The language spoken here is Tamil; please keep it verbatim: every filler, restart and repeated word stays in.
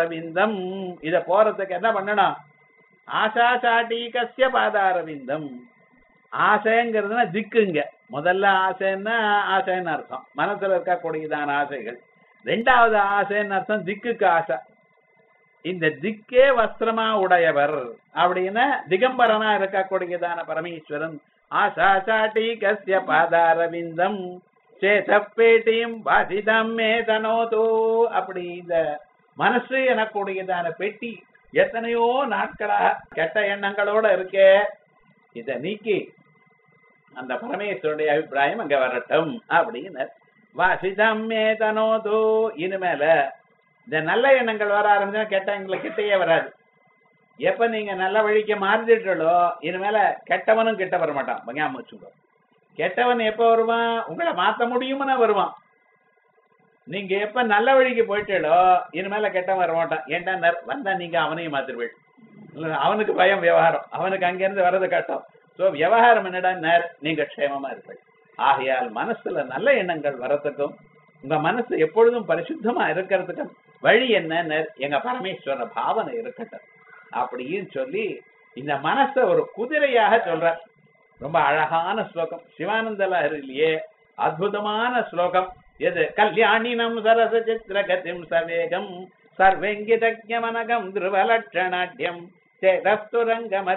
அரவிந்தம். இத போறதுக்கு என்ன பண்ணணும்? ஆசா சாட்டீகஸ்ய பாதாரவிந்தம். ஆசைங்கிறதுனா திக்குங்க. முதல்ல ஆசைன்னா ஆசைன்னு அர்த்தம், மனசுல இருக்கக்கூடியதான ஆசைகள். ரெண்டாவது ஆசைன்னு அர்த்தம் திக்குக்கு ஆசை. இந்த திக்கே வஸ்திரமா உடையவர் அப்படின்னா திகம்பரனா இருக்கக்கூடியதான பரமேஸ்வரன். ஆசா சாட்டீகஸ்ய பாதாரவிந்தம் சேதப்பேட்டியும் வாசிதம் மே தனோதோ. அப்படி இந்த மனசு எனக்கூடியதான பெட்டி எத்தனையோ நாட்களாக கெட்ட எண்ணங்களோட இருக்கே, இத நீக்கி அந்த பரமேஸ்வருடைய அபிப்பிராயம் அங்க வரட்டும் அப்படின்னு. வாசிதம் மே தனோதோ. இனிமேல இந்த நல்ல எண்ணங்கள் வர ஆரம்பிச்சா கெட்ட எங்களை கிட்டையே வராது. எப்ப நீங்க நல்ல வழிக்கு மாறிட்டீங்களோ இனிமேல கெட்டவனும் கிட்ட வர மாட்டான். ஞாபகம் வச்சுக்கோ. கெட்டவன் எப்ப வருவான்? உங்களை மாத்த முடியும்னா வருவான். நீங்க எப்ப நல்ல வழிக்கு போயிட்டீங்களோ இனிமேல கெட்டவன் வர மாட்டான். ஏன்டா வந்தா நீங்க அவனையும் மாத்திருவீள். அவனுக்கு பயம் விவகாரம், அவனுக்கு அங்கிருந்து வர்றது கட்டம். சோ விவகாரம் என்னடா, நீங்க க்ஷேமமா இருப்பீள். ஆகையால் மனசுல நல்ல எண்ணங்கள் வரத்துக்கும் உங்க மனசு எப்பொழுதும் பரிசுத்தமா இருக்கிறதுக்கும் வழி என்ன? எங்க பரமேஸ்வர பாவனை இருக்கட்டும் அப்படின்னு சொல்லி இந்த மனச ஒரு குதிரையாக சொல்ற ரொம்ப அழகான ஸ்லோகம். சிவானந்த லஹரிலேயே அற்புதமான ஸ்லோகம் எது? கல்யாணினம் சரச சித்திரகதிம் சவேகம் சர்வங்கிதஜமனகம் திருவலட்சணாட்யம் சேதஸ்துரங்கம